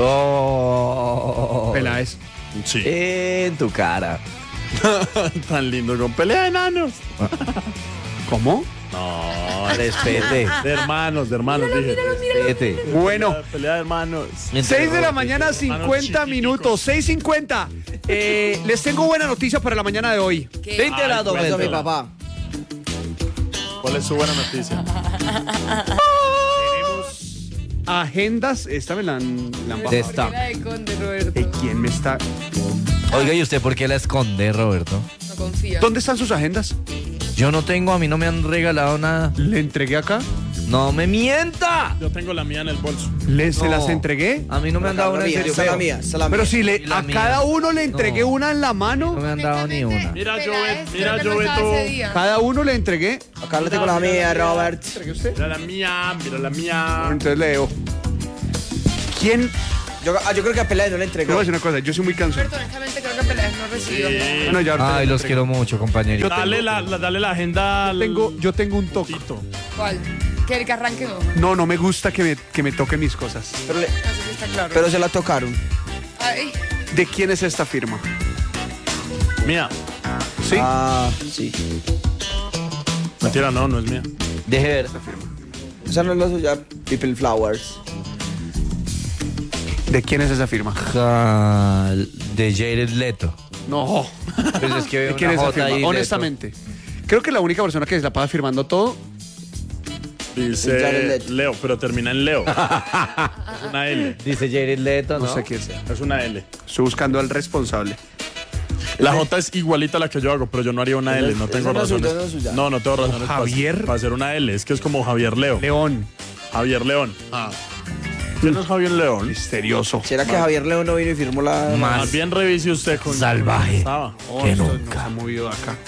Oh. Sí. Peláez. En tu cara. Tan lindo con pelea de enanos. ¿Cómo? No, Respete. De hermanos, de hermanos, dije. Respete. Bueno, Pelea, pelea de hermanos. seis de la mañana, Hermanos cincuenta minutos. seis cincuenta. Eh, les tengo buena noticia para la mañana de hoy. ¿Qué? Te he enterado, Ay, Eso, Beto. mi papá. ¿Cuál es su buena noticia? Agendas. Esta me la han, la han De bajado. esta. La de Conde, Roberto. Eh, ¿Quién me está...? Oiga, ¿y usted por qué la esconde, Roberto? No confía. ¿Dónde están sus agendas? Yo no tengo, a mí no me han regalado nada. Le entregué acá. ¡No me mienta! Yo tengo la mía en el bolso. Le, ¿Se No. las entregué? A mí no me han dado una, en mía, serio. esa es la feo. mía, esa es la Pero mía. si le, Y la a mía. cada uno le entregué No. una en la No mano. me han dado ni una. Mira, Pela, yo, es, mira, creo yo, que no estaba ese Beto. día. Cada uno le entregué. Acá le tengo la mía, Robert. ¿Entregué usted? Mira la mía, mira la mía. Entonces leo. ¿Quién? Yo, ah, yo creo que a Peláez no le Te voy a entregó. decir una cosa, yo soy muy cansado. Roberto, honestamente creo que Peláez no recibió. Sí. Bueno, ya ahorita Ay, le los entrego. quiero mucho, compañerito. Yo Dale tengo- la, la- dale la agenda al Tengo, yo tengo un toque. Tito. ¿Cuál? Que el que arranque no. No, no me gusta que me, que me toquen mis cosas. Pero, le- Eso sí está claro. pero se la tocaron. Ay, ¿De quién es esta firma? Mía. ¿Sí? Ah, sí. Mentira, no, no es mía. Deje ver. Esa no es la suya, People Flowers. ¿De quién es esa firma? Ja, de Jared Leto. No. Pues es que veo ¿De quién una es esa J firma? ahí, Leto. Honestamente. Creo que la única persona que se la pasa firmando todo. Jared Dice Leto. Leo, pero termina en Leo. Es una L. Dice Jared Leto, ¿no? No sé quién sea. Es una L. Estoy buscando al responsable. La J es igualita a la que yo hago, pero yo no haría una L, no Esa tengo no es suya, razones. no es suya. No, no tengo razones para- Javier. para hacer una L. Es que es como Javier Leo. León. Javier León. Ah. ¿Quién es Javier León? Misterioso. ¿Será que Javier León no vino y firmó la... Más Más bien revise usted con salvaje. Estaba. Oh, que esto nunca. no se ha movido de acá.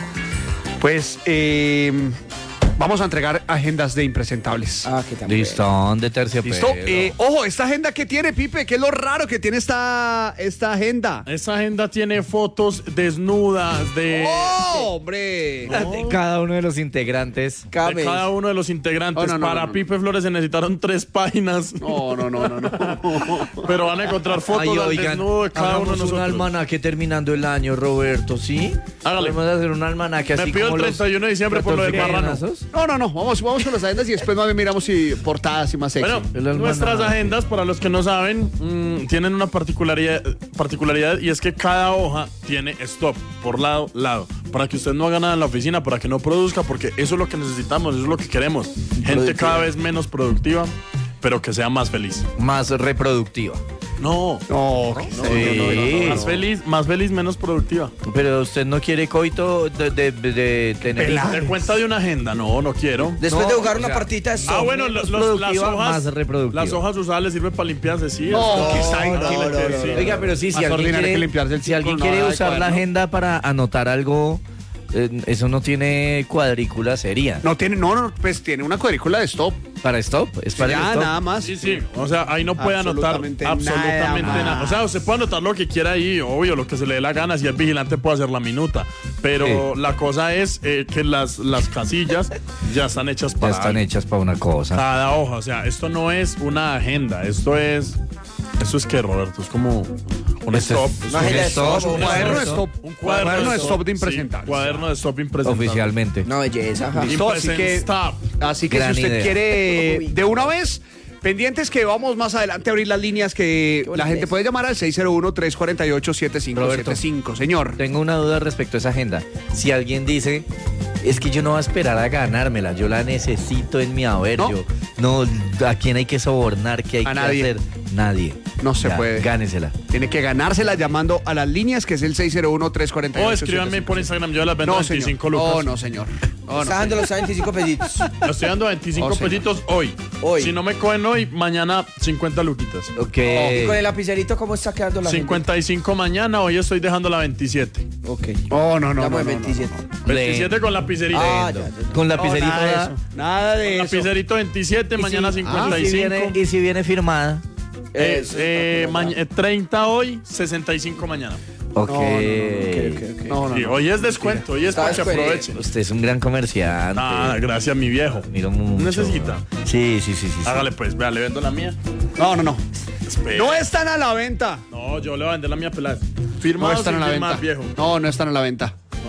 Pues eh, vamos a entregar agendas de impresentables. Ah, que también. Listo, de terciopelo. ¿Listo? Eh, ojo, esta agenda que tiene, Pipe, ¿qué es lo raro que tiene esta, esta agenda? Esa agenda tiene fotos desnudas de, ¡Oh, hombre! De cada uno de los integrantes. Cada de mes. cada uno de los integrantes. Oh, no, no, Para no, no. Pipe Flores se necesitaron tres páginas. No, no, no, no, no. Pero van a encontrar fotos Ay, al oigan, desnudo de cada uno de hagamos un nosotros. almanaque terminando el año, Roberto, ¿sí? Hágale. Podemos hacer un almanaque Me así pido el como treinta y uno de diciembre los por lo del marrano. catorce No, no, no. Vamos, vamos con las agendas y después más bien miramos si portadas y más sexy. Bueno, El almanaque. nuestras agendas, para los que no saben, mm, tienen una particularidad, particularidad y es que cada hoja tiene stop por lado, lado. Para que usted no haga nada en la oficina, para que no produzca, porque eso es lo que necesitamos, eso es lo que queremos. Gente Productiva. cada vez menos productiva, pero que sea más feliz. Más reproductiva. No, No, ¿qué no, es Sí. no, no, no, no. más feliz, más feliz, menos productiva. Pero usted no quiere coito de, de, de tener Pelada. ¿De cuenta de una agenda? No, no quiero. Después No, de jugar o una sea, partita de Ah, softball. bueno, los- menos los- las productiva, hojas, más reproductiva. las hojas usadas les sirven para limpiarse, sí. No, es- que está no, tranquilo. no, no, sí. no. Oiga, pero sí, si Más alguien ordinario quiere, que limpiarse el si alguien círculo, quiere nada de usar la cuaderno. agenda para anotar algo, eh, eso no tiene cuadrícula seria. No tiene, no, no, pues tiene una cuadrícula de stop. Para stop, es para el Ya, stop. nada más. Sí, sí, o sea, ahí no puede anotar Absolutamente absolutamente nada nada. más. O sea, usted puede anotar lo que quiera ahí, obvio, lo que se le dé la gana, si es vigilante puede hacer la minuta. Pero Sí. la cosa es eh, que las, las casillas ya están hechas Ya para están algo. hechas para una cosa. Cada hoja, o sea, esto no es una agenda, esto es... ¿Eso es qué, Roberto? Es como un Este es- stop. Una Es un agenda de stop, stop, Un cuaderno de Eso. stop. Un cuaderno, de stop de Sí, impresentables. cuaderno de stop impresentable. Oficialmente. Una belleza, ajá. Listo, así que, Stop. así que si Gran usted idea. quiere Uy. de una vez, pendientes que vamos más adelante a abrir las líneas que buena la gente idea. puede llamar al seis cero uno, tres cuatro ocho, siete cinco siete cinco. Señor. Tengo una duda respecto a esa agenda. Si alguien dice, es que yo no voy a esperar a ganármela, yo la necesito en mi haber, ¿No? yo no, ¿a quién hay que sobornar? ¿Qué hay A que nadie. hacer? Nadie. No se Ya, puede. Gánesela. Tiene que ganársela llamando a las líneas, que es el seis cero uno, tres cuatro ocho, O escríbanme por Instagram, yo las vendo No, a señor. veinticinco lucas. Oh, no, señor. Oh, Está no. dando los veinticinco pesitos. Lo estoy dando a veinticinco Oh, señor. pesitos hoy. Hoy. Si no me cogen hoy, mañana cincuenta luquitas. Ok. Y con el lapicerito, ¿cómo está quedando la gente? cincuenta y cinco mañana, hoy estoy dejando la veintisiete. Ok. Oh, no, no, no, Estamos no, en no, veintisiete. veintisiete con lapicerito. Ah, ya, ya, ya. Con No, lapicerito. nada de da- eso. Nada de eso. Lapicerito veintisiete, Y mañana si- cincuenta ah, y si cinco. viene- y si viene firmada. Eh, Eso, eh, está ma- por allá. eh, treinta hoy, sesenta y cinco mañana. Ok. No, no, no, ok, ok, ok. No, no, Sí, no. hoy es descuento, hoy es Está para que descuento. aproveche. Usted es un gran comerciante. Ah, gracias, mi viejo. Miro mucho. ¿Necesita? Sí, sí, sí, sí. sí. Hágale pues, vea, le vendo la mía. No, no, no. Espera. No están a la venta. No, yo le voy a vender la mía pelada. No Firmado están a sin la firmar, venta. viejo. No, no están a la venta. Ok.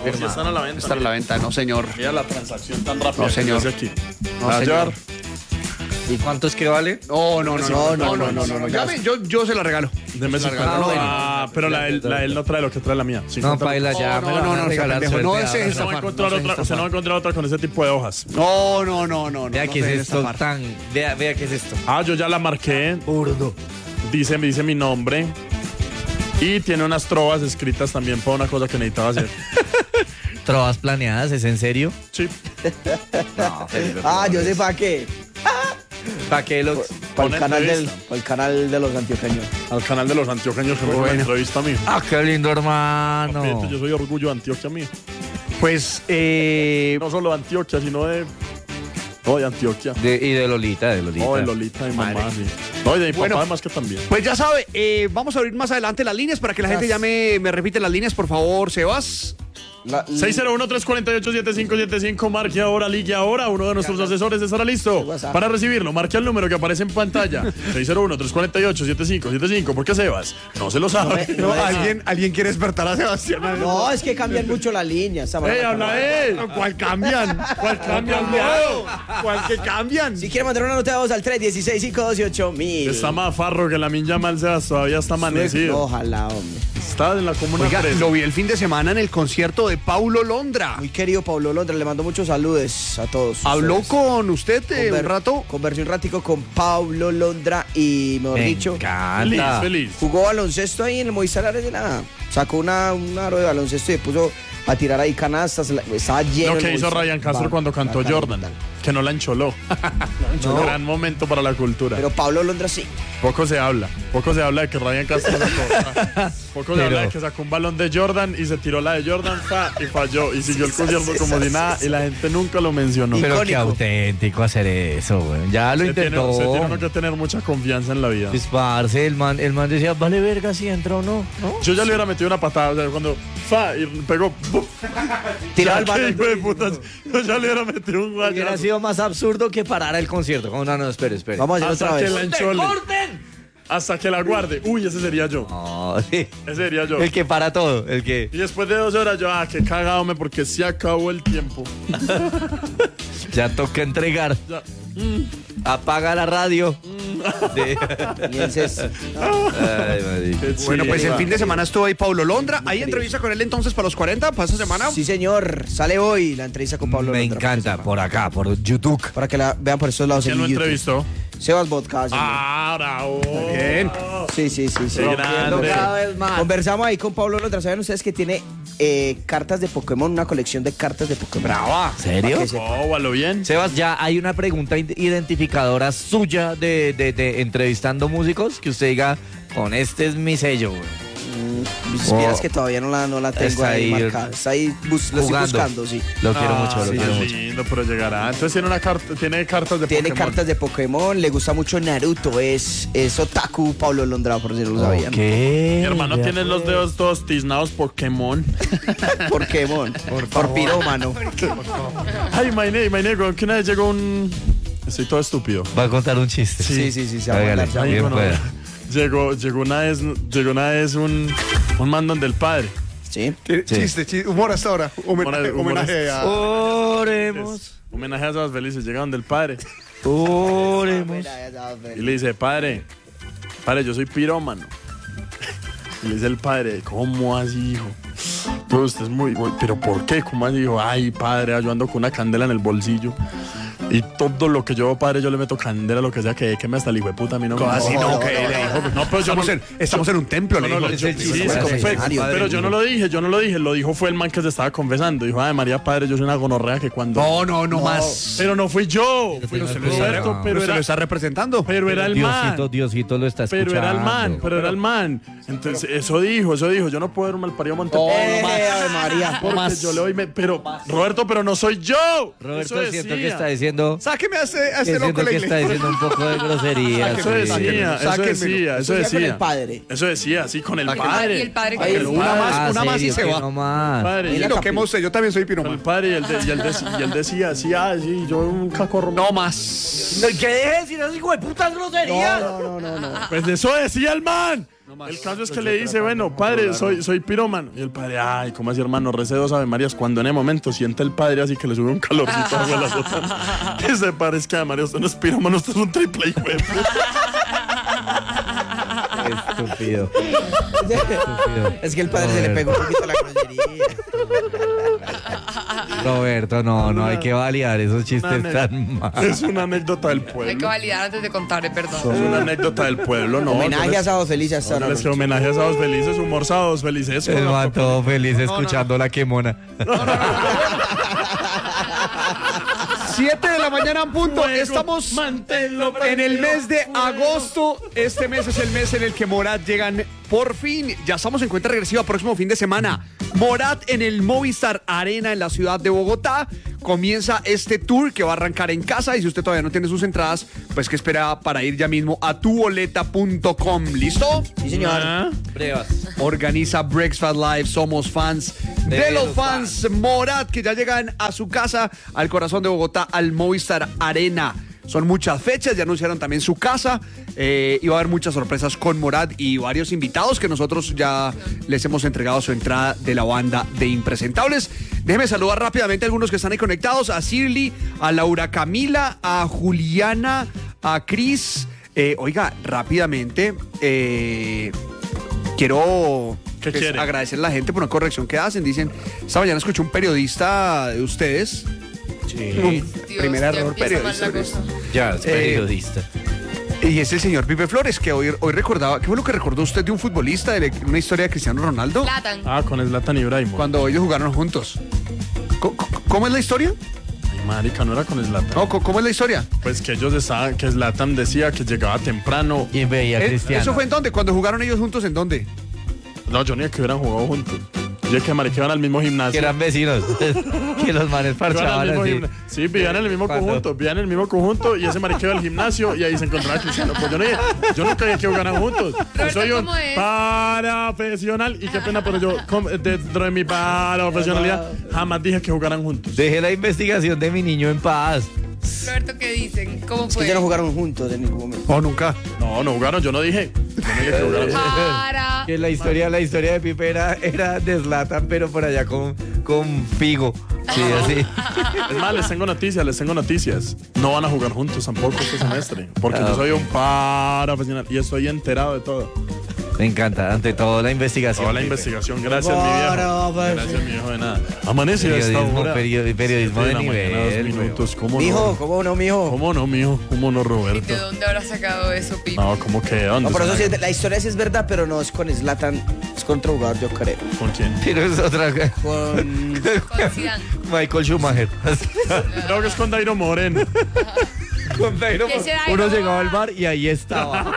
firmado. están a la venta. Están a la venta, no señor. Mira la transacción tan rápida. No, señor. que hace aquí. No, Va a señor. llevar. ¿Y cuánto es que vale? No, no, no, no, no, no, no, no, no, Llame, yo, yo se la regalo. Deme Se la cincuenta. regalo. No, ah, pero la de él, la de él no trae lo que trae la mía. No, cincuenta. paila, ya. No, me la no, van a no, regalar, pendejo, no, suerte, ese ahora. es Usted no va a estafar, encontrar no se otra, estafar. usted no va a encontrar otra con ese tipo de hojas. No, no, no, no. Vea no qué se es esto estafar. tan... Vea, vea qué es esto. Ah, yo ya la marqué. Burdo. Dice, dice mi nombre. Y tiene unas trovas escritas también para una cosa que necesitaba hacer. ¿Trovas planeadas? ¿Es en serio? Sí. No, Felipe. Ah, yo sé para qué. ¿Para qué lo...? Para Una el canal del, entrevista. pa' el canal de los antioqueños. Al canal de los antioqueños que me una entrevista a mí. Ah, qué lindo, hermano. Papito, yo soy orgullo de Antioquia mío. Pues, eh, No solo de Antioquia, sino de. No, de Antioquia. De- y de Lolita, de Lolita. No, de Lolita, de mi mamá, sí. No, y de mi Bueno. papá además que también. pues ya sabe, eh, vamos a abrir más adelante las líneas para que la gente ya me, me repite las líneas, por favor, Sebas. La- seis cero uno, tres cuatro ocho, siete cinco siete cinco, marque ahora, ligue ahora. Uno de nuestros asesores estará listo WhatsApp. para recibirlo. Marque el número que aparece en pantalla. seis cero uno, tres cuatro ocho, siete cinco siete cinco. ¿Por qué Sebas? No se lo sabe. No, no, ¿alguien, ¿Alguien quiere despertar a Sebastián? No, es que cambian mucho las líneas. esa ¡Ey, manera. habla él! ¿Cuál cambian? ¿Cuál cambian? ¿Cuál que cambian? Si quiere mandar una nota de voz al tres uno seis, cinco dos ocho mil. Está más farro que la minja mal Sebas, todavía está amanecido. Ojalá, hombre. Está en la comuna Oiga, tres. lo vi el fin de semana en el concierto de Paulo Londra. Muy querido Pablo Londra, le mando muchos saludos a todos. ¿Habló ustedes. con usted eh, Conver- un rato? Conversé un ratico con Pablo Londra y, mejor Me dicho, Feliz, encanta. feliz. jugó baloncesto ahí en el Movistar Arena. Sacó una, un aro de baloncesto y puso a tirar ahí canastas. la- Estaba lleno. Lo el que hizo Movistar. Ryan Castro Va- cuando cantó bacano, Jordan, brutal. que no la encholó. Un gran momento para la cultura. Pero Pablo Londra sí. Poco se habla, poco se habla de que Ryan Castro sacó. Poco se Pero- habla de que sacó un balón de Jordan y se tiró la de Jordan fa, y falló y siguió el concierto como si nada y la gente nunca lo mencionó. Pero qué Icónico. auténtico hacer eso, güey. Ya lo se tiene, intentó. se tiene uno que tener mucha confianza en la vida. Pues, parce, el man, el man decía, vale verga si entra o no, ¿no? Yo ya le hubiera metido una patada, o sea, cuando fa y pegó, ¡buf! Tiraba Ya, el qué balón. hijo de putas, yo ya le hubiera metido un Hubiera guayazo. sido más absurdo que parar el concierto. Como, no, no, espere, espere. Vamos a hacer Hasta otra que la vez. enchole. Hasta que la guarde. Uy, ese sería yo. No, sí. Ese sería yo. El que para todo, el que Y después de dos horas yo, ah, qué cagado, me, porque se acabó el tiempo. ya toca entregar. Ya. Apaga la radio. De- Y ese es- Ay, marica. Bueno, pues el Sí, fin de semana estuvo ahí Paulo Londra. ¿Hay entrevista con él entonces para los cuarenta, para esta semana? Sí, señor. Sale hoy la entrevista con Pablo Me Londra. encanta, por acá, por YouTube. Para que la vean por esos lados ¿Quién en lo YouTube. entrevistó? Sebas Vodka. señor. Ah, bravo. Bien. Sí, sí, sí. sí. Qué grande. Cada vez más. Conversamos ahí con Pablo Londra. ¿Saben ustedes que tiene eh, cartas de Pokémon? Una colección de cartas de Pokémon. Brava. ¿Serio? Para que se- Oh, a lo bien. Sebas, ya hay una pregunta id- identificadora suya de, de- de entrevistando músicos que usted diga, con este es mi sello, güey. Mm, Vieras que todavía no la, no la tengo Está ahí, ahí, marcada. Está ahí, bus- lo estoy jugando. buscando, sí. Lo quiero Ah, mucho, lo sí, quiero es mucho. lindo, pero llegará. Entonces tiene una carta, tiene cartas de Tiene Pokémon. cartas de Pokémon, le gusta mucho Naruto, es, es otaku Pablo Londra, por si no lo sabían. ¿Qué? Mi hermano tiene los dedos todos tiznados Pokémon. Pokémon, por, pirómano. Ay, Mainé, Mainé, weón, que una vez llegó un... Estoy todo estúpido. Va a contar un chiste. Sí, sí, sí, se va a Hágale, mandar, se va a bien mandar. pueda. Llegó, llegó una vez, llegó una vez un, un mandón del padre. Sí. Sí. Chiste, chiste, humor hasta ahora. Homenaje, Humor- homenaje a... Oremos, Homenaje a esos felices. Llegaron del padre. oremos. Y le dice, padre, padre, yo soy pirómano. Y le dice el padre, ¿cómo así, hijo? Pues usted es muy, muy- ¿pero por qué? ¿Cómo así? Dijo, ay, padre, yo ando con una candela en el bolsillo. Y todo lo que yo, padre, yo le meto candela, lo que sea, que queme hasta el hijo de puta, a mí no me Así no, no, que no, le no, dijo. No, pero yo estamos, no- en, estamos en un templo, le No, no, dijo. lo- es el sí, chiste, sí, es el confeso, confesionario. pero yo no lo dije, yo no lo dije, lo dijo fue el man que se estaba confesando. Dijo, ay, María, padre, yo soy una gonorrea que cuando... No, no, no más. Pero no fui yo, fui tengo Roberto, cuidado. pero Pero se lo era, está representando. pero era el man. Diosito, Diosito lo está escuchando. Pero era el man, pero era el man. Entonces, eso dijo, eso dijo. Yo no puedo ver un malparido Montepío. Eh, no más. Ave María. Porque yo le doy. me- pero, Roberto, pero no soy yo. Roberto, Eso siento que decía. está diciendo... Sáqueme a este, a que este loco siento la que está iglesia. diciendo un poco de grosería. Eso sí. decía, eso Sáquenmelo. decía, eso Eso decía con decía. el padre. Eso decía, sí, con el Y padre. el padre Ay, que el lo- Una más, Ah, una más y serio, se que va. no más. Padre. Y Y, la lo capi- que hemos yo también soy con el piromano. padre y él, de- y él, de- y él decía, sí, ah, sí, yo un cacorro. No más. ¿Qué deje de decir ese hijo de puta grosería? No, no, no, no, no. Pues eso decía el man. El caso es que le dice, bueno, padre, soy, soy pirómano. Y el padre, ay, ¿cómo así, hermano? Rece dos Ave Marías. Cuando en el momento siente el padre así que le sube un calorcito a la botana. Dice, padre, es que Ave María, usted no es pirómano, usted es un triple hijo de puta. Estúpido. Es que el padre se le pegó un poquito a la grosería. Roberto, no, no hay que validar esos chistes Una tan ane- malos. Es una anécdota del Hay que pueblo. validar antes de contarle, perdón. Es una anécdota del pueblo, ¿no? Homenaje Yo a les- Sábados Felices hasta no, ahora. les que homenaje a Sábados Felices, humor Sábados Felices. El man todo feliz escuchando la quemona. siete de la mañana en punto. Fuego, Estamos manténlo en el prendido, mes de fuego. agosto. Este mes es el mes en el que Morat llegan por fin. Ya estamos en cuenta regresiva, próximo fin de semana. Morat en el Movistar Arena en la ciudad de Bogotá. Comienza este tour que va a arrancar en casa. Y si usted todavía no tiene sus entradas, pues que espera para ir ya mismo a tu boleta punto com. ¿Listo? Sí, señor. Ah, Organiza Breakfast Live. Somos fans de, De los los fans Morat que ya llegan a su casa, al corazón de Bogotá, al Movistar Arena. Son muchas fechas, ya anunciaron también su casa eh, y va a haber muchas sorpresas con Morat y varios invitados que nosotros ya les hemos entregado su entrada de la banda de Impresentables. Déjeme saludar rápidamente a algunos que están ahí conectados, a Shirley, a Laura Camila, a Juliana, a Cris. Eh, oiga, rápidamente, eh, quiero ¿Qué pues, quiere? agradecer a la gente por una corrección que hacen. Dicen, esta mañana escuché un periodista de ustedes. Dios, Primer ya error empieza mal la periodista. cosa. Ya, es Eh, periodista. Y es el señor Pipe Flores, que hoy, hoy recordaba, ¿qué fue lo que recordó usted de un futbolista, de una historia de Cristiano Ronaldo? Zlatan. ah, con Zlatan Ibrahimovic. Cuando ellos jugaron juntos. ¿Cómo, cómo es la historia? Ay, marica, no era con Zlatan. No, ¿cómo cómo es la historia? Pues que ellos estaban, que Zlatan decía que llegaba temprano. Y veía a Eh, Cristiano. ¿Eso fue en dónde? ¿Cuando jugaron ellos juntos en dónde? No, yo ni que hubieran jugado juntos. Yo que marica iban al mismo gimnasio. Que eran vecinos. Que los manes Iban al parchaban mismo así. gimna- Sí, vivían en el mismo Cuando- conjunto, vivían en el mismo conjunto y ese marica iba al gimnasio y ahí se encontraba Cristiano. Pues yo no, yo nunca dije que jugaran juntos. Yo Roberto, soy un ¿cómo es? profesional y qué pena, pero yo com- dentro de mi profesionalidad jamás dije que jugaran juntos. Dejé la investigación de mi niño en paz. Roberto, ¿qué dicen? ¿Cómo Es que fue? ya no jugaron juntos en ningún momento. Oh, nunca. No, no jugaron, yo no dije. Yo no dije que jugaran juntos. Para. Que la historia, la historia de Pipe era, era de Zlatan, pero por allá con, con Figo. Sí, así. Es más, les tengo noticias, les tengo noticias. No van a jugar juntos tampoco este semestre. Porque Ah, yo soy un profesional y estoy enterado de todo. Me encanta. Ante todo la investigación. Toda la Pipe. investigación. Gracias, mi viejo. Gracias, mi viejo, de nada. Amanece a esta Periodismo, hora. periodi- periodismo de Siete la mañana, dos nivel, minutos. ¿Cómo Mijo, no? ¿cómo no, mijo? ¿Cómo no, mijo? ¿Cómo no, ¿Y de Roberto? dónde habrá sacado eso, Pipe? No, ¿cómo que? ¿Dónde? No, pero eso sí, saca? es- la historia sí es verdad, pero no es con Zlatan, es con otro jugador, yo creo. ¿Con quién? Pero es otra. Con... Con Zidane. Michael Schumacher. Creo que es con Dairo Moreno. Con Dairo ¿Qué será ahí, Uno no? llegaba al bar y ahí estaba.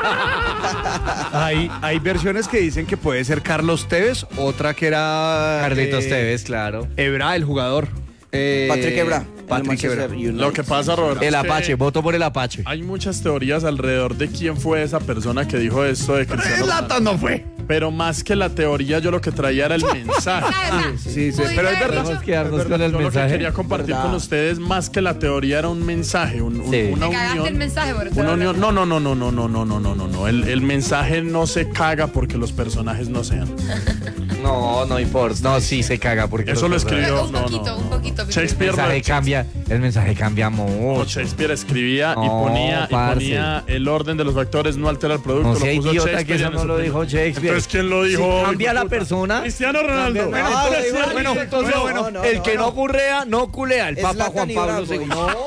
Hay, hay versiones que dicen que puede ser Carlos Tevez, otra que era... Carlitos eh, Tevez, claro. Ebra, el jugador. Eh, Patrick Ebra. Patrick Ebra. Lo que pasa, Roberto. El es que Apache, voto por el Apache. Hay muchas teorías alrededor de quién fue esa persona que dijo esto de Cristiano Ronaldo. Zlatan no fue. Pero más que la teoría, yo lo que traía era el mensaje. Nada. Sí, sí, Pudiste pero es haber verdad. dicho- Podemos quedarnos con el Yo lo que mensaje. quería compartir Verdad. con ustedes, más que la teoría, era un mensaje, un- un- Sí. una Te cagaste unión. el mensaje por estar Una unión. hablando. No, no, no, no, no, no, no, no, no, no. El, el mensaje no se caga porque los personajes no sean. No, no importa. No, sí se caga porque. Eso lo los escribió. Pero un no, no, poquito, no. un poquito, Pipe. El Shakespeare. mensaje no- cambia, el mensaje cambia no, mucho. Shakespeare escribía y No, ponía, y parce. ponía el orden de los factores, no altera el producto. No lo sea puso idiota que Shakespeare eso en no su lo prima. dijo Shakespeare. Entonces, ¿quién lo dijo? Si hijo cambia de la puta? persona. Cristiano Ronaldo. Bueno, No, entonces, lo dijo- bueno, no, entonces, no, bueno, no, el no, que no no. culea, no culea. El Papa Zlatan Juan Pablo Ibrahimovic. segundo. No.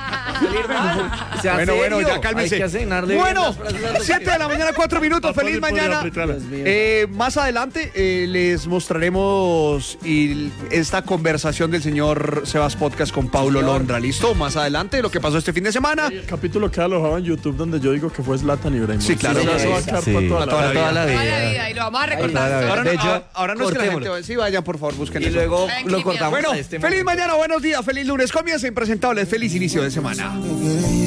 Sea Bueno, bueno, serio. ya cálmese. Hay que asignarle bien Bueno, las frases a los siete de la mañana, cuatro minutos. Papá Feliz le podía mañana. aplicarla. Eh, más adelante eh, les mostraremos y esta conversación del señor Sebas Podcast con Paulo Londra. ¿Listo? Más adelante lo que pasó este fin de semana. El capítulo queda alojado en YouTube donde yo digo que fue Zlatan Ibrahimovic. Sí, claro. Eso Sí, va a sí, quedar sí. para toda la Para vida. Toda la Toda la vida. vida y lo vamos a Toda la recordar. vida. Ahora, De no, hecho, ahora no es que la cortémoslo. gente... Sí, vayan, por favor, busquen Y eso. luego Tranqui, lo mi cortamos amor. Bueno, a este feliz momento. mañana, buenos días, feliz lunes. Comienza Impresentables, feliz inicio de semana.